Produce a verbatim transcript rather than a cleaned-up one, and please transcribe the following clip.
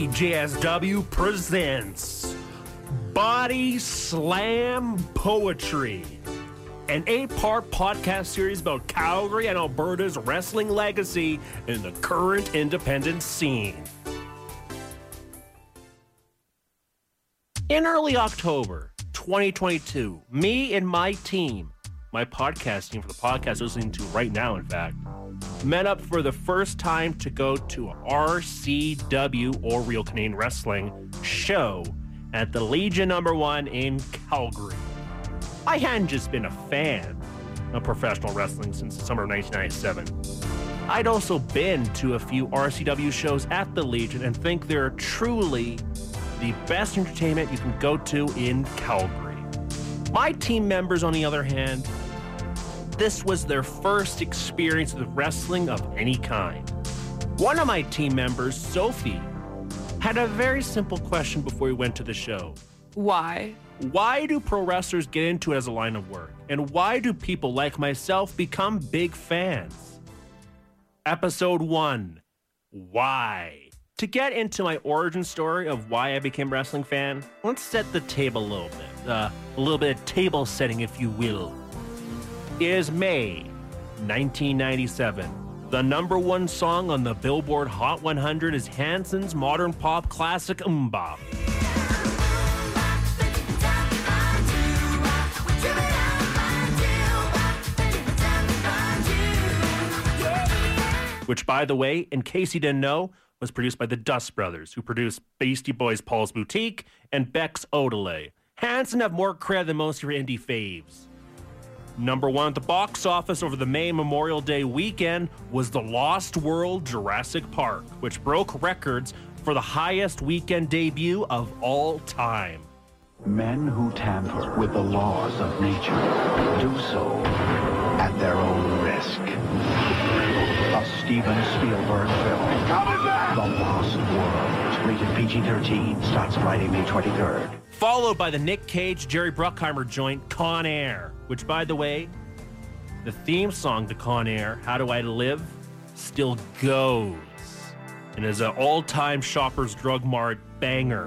J S W presents Body Slam Poetry, an eight-part podcast series about Calgary and Alberta's wrestling legacy in the current independent scene. In early October twenty twenty-two, me and my team, my podcast team for the podcast listening to right now, in fact, met up for the first time to go to a R C W, or Real Canadian Wrestling, show at the Legion number one in Calgary. I hadn't just been a fan of professional wrestling since the summer of nineteen ninety-seven. I'd also been to a few R C W shows at the Legion and think they're truly the best entertainment you can go to in Calgary. My team members, on the other hand, this was their first experience with wrestling of any kind. One of my team members, Sophie, had a very simple question before we went to the show. Why? Why do pro wrestlers get into it as a line of work? And why do people like myself become big fans? Episode one, why? To get into my origin story of why I became a wrestling fan, let's set the table a little bit. Uh, a little bit of table setting, if you will. It is May nineteen ninety-seven. The number one song on the Billboard Hot one hundred is Hanson's modern pop classic MMMBop, which, by the way, in case you didn't know, was produced by the Dust Brothers, who produced Beastie Boys' Paul's Boutique and Beck's Odelay. Hanson have more credit than most of your indie faves. Number one at the box office over the May Memorial Day weekend was The Lost World Jurassic Park, which broke records for the highest weekend debut of all time. Men who tamper with the laws of nature do so at their own risk. A Steven Spielberg film, The Lost World, rated P G thirteen, starts Friday, May twenty-third. Followed by the Nick Cage, Jerry Bruckheimer joint Con Air, which, by the way, the theme song to Con Air, How Do I Live, still goes and is an all-time Shoppers Drug Mart banger.